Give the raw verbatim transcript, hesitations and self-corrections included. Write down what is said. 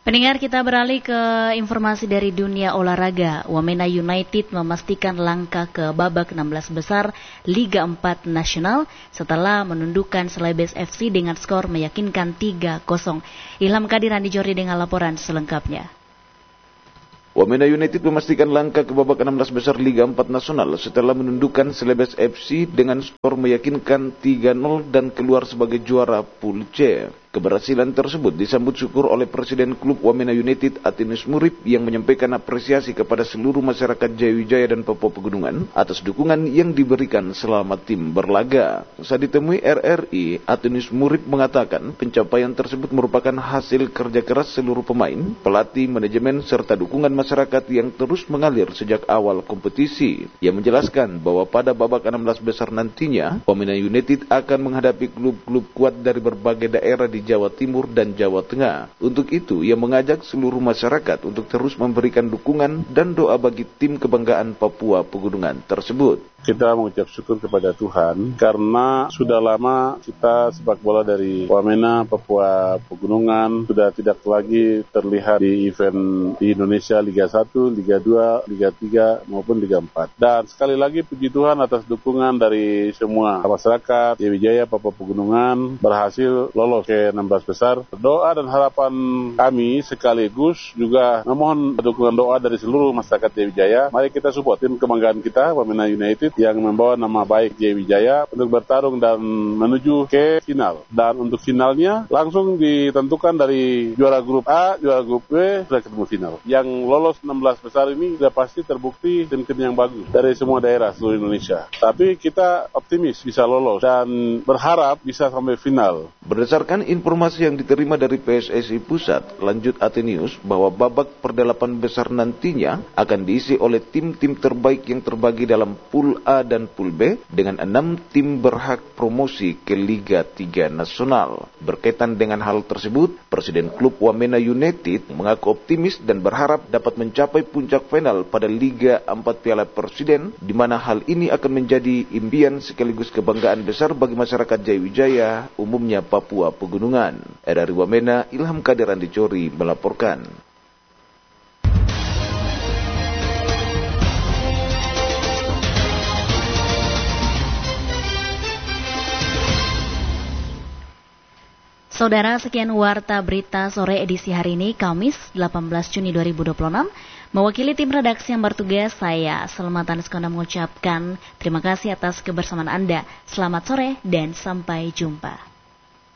Pendengar, kita beralih ke informasi dari dunia olahraga. Wamena United memastikan langkah ke babak enam belas besar Liga empat Nasional setelah menundukkan Celebes F C dengan skor meyakinkan tiga kosong. Ilham Kadiran dijori dengan laporan selengkapnya. Wamena United memastikan langkah ke babak enam belas besar Liga empat Nasional setelah menundukkan Celebes F C dengan skor meyakinkan tiga nol dan keluar sebagai juara Pool C. Keberhasilan tersebut disambut syukur oleh Presiden Klub Wamena United Atinus Murib yang menyampaikan apresiasi kepada seluruh masyarakat Jayawijaya dan Papua Pegunungan atas dukungan yang diberikan selama tim berlaga. Saat ditemui R R I, Atinus Murib mengatakan pencapaian tersebut merupakan hasil kerja keras seluruh pemain, pelatih, manajemen, serta dukungan masyarakat yang terus mengalir sejak awal kompetisi. Ia menjelaskan bahwa pada babak enam belas besar nantinya, Wamena United akan menghadapi klub-klub kuat dari berbagai daerah di Jawa Timur dan Jawa Tengah. Untuk itu, ia mengajak seluruh masyarakat untuk terus memberikan dukungan dan doa bagi tim kebanggaan Papua Pegunungan tersebut. Kita mengucap syukur kepada Tuhan karena sudah lama kita sepak bola dari Wamena, Papua Pegunungan sudah tidak lagi terlihat di event di Indonesia Liga satu, Liga dua, Liga tiga maupun Liga empat. Dan sekali lagi puji Tuhan atas dukungan dari semua masyarakat Jayawijaya, Papua Pegunungan berhasil lolos ke enam belas besar. Doa dan harapan kami sekaligus juga memohon dukungan doa dari seluruh masyarakat Jayawijaya. Mari kita support tim kebanggaan kita Wamena United yang membawa nama baik Jayawijaya untuk bertarung dan menuju ke final. Dan untuk finalnya langsung ditentukan dari juara grup A, juara grup B, sudah ketemu final. Yang lolos enam belas besar ini sudah pasti terbukti tim-tim yang bagus dari semua daerah seluruh Indonesia. Tapi kita optimis bisa lolos dan berharap bisa sampai final. Berdasarkan informasi yang diterima dari P S S I Pusat, lanjut Atheneus bahwa babak perdelapan besar nantinya akan diisi oleh tim-tim terbaik yang terbagi dalam Pool A dan Pool B dengan enam tim berhak promosi ke Liga tiga Nasional. Berkaitan dengan hal tersebut, Presiden Klub Wamena United mengaku optimis dan berharap dapat mencapai puncak final pada Liga empat Piala Presiden, di mana hal ini akan menjadi impian sekaligus kebanggaan besar bagi masyarakat Jayawijaya, umumnya Papua Pegunungan. R R I Wamena, Ilham Kadiran Dicori melaporkan. Saudara, sekian warta berita sore edisi hari ini, Kamis delapan belas Juni dua ribu dua puluh enam. Mewakili tim redaksi yang bertugas, saya Selmatan Skanda mengucapkan terima kasih atas kebersamaan Anda. Selamat sore dan sampai jumpa.